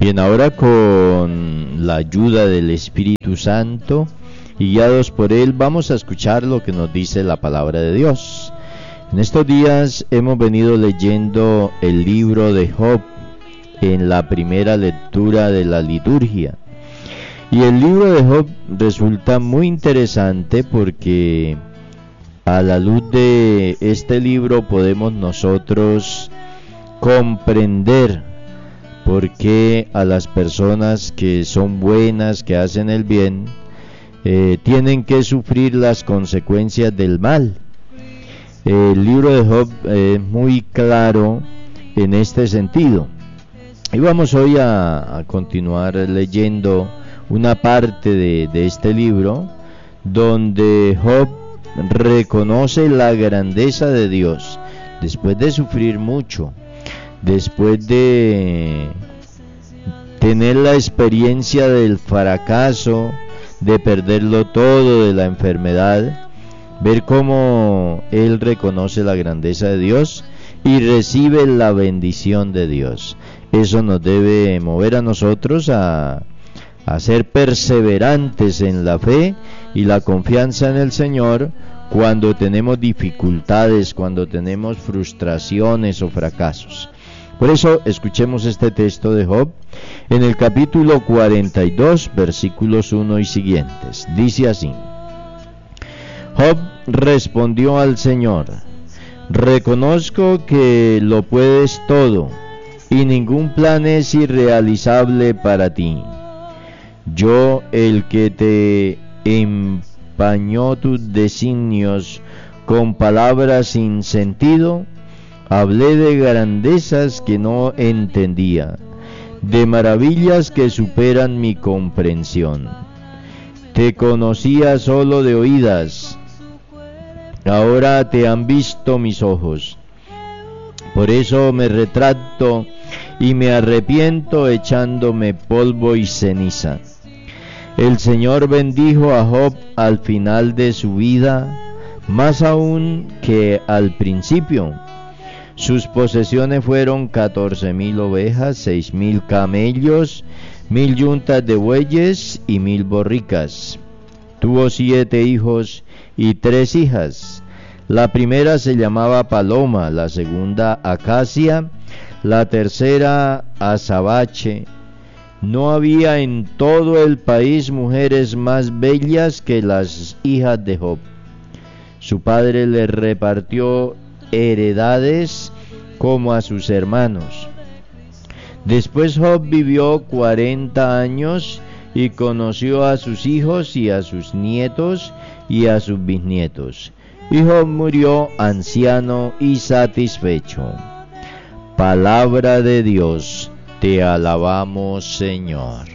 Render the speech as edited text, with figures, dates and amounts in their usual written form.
Bien, ahora con la ayuda del Espíritu Santo y guiados por Él, vamos a escuchar lo que nos dice la palabra de Dios. En estos días hemos venido leyendo el libro de Job en la primera lectura de la liturgia. Y el libro de Job resulta muy interesante porque a la luz de este libro podemos nosotros comprender por qué a las personas que son buenas, que hacen el bien, tienen que sufrir las consecuencias del mal. El libro de Job es muy claro en este sentido. Y vamos hoy a continuar leyendo una parte de este libro donde Job reconoce la grandeza de Dios después de sufrir mucho, después de tener la experiencia del fracaso, de perderlo todo, de la enfermedad, ver cómo él reconoce la grandeza de Dios y recibe la bendición de Dios. Eso nos debe mover a nosotros a ser perseverantes en la fe y la confianza en el Señor cuando tenemos dificultades, cuando tenemos frustraciones o fracasos. Por eso escuchemos este texto de Job en el capítulo 42, versículos 1 y siguientes. Dice así: Job respondió al Señor: reconozco que lo puedes todo y ningún plan es irrealizable para ti. Yo, el que te empañó tus designios con palabras sin sentido, hablé de grandezas que no entendía, de maravillas que superan mi comprensión. Te conocía solo de oídas, ahora te han visto mis ojos. Por eso me retracto y me arrepiento echándome polvo y ceniza. El Señor bendijo a Job al final de su vida, más aún que al principio. Sus posesiones fueron 14,000 ovejas, 6,000 camellos, 1,000 yuntas de bueyes y 1,000 borricas. Tuvo 7 hijos y 3 hijas. La primera se llamaba Paloma, la segunda Acacia, la tercera Azabache. No había en todo el país mujeres más bellas que las hijas de Job. Su padre le repartió heredades como a sus hermanos. Después Job vivió 40 años y conoció a sus hijos y a sus nietos y a sus bisnietos. Y Job murió anciano y satisfecho. Palabra de Dios, te alabamos, Señor.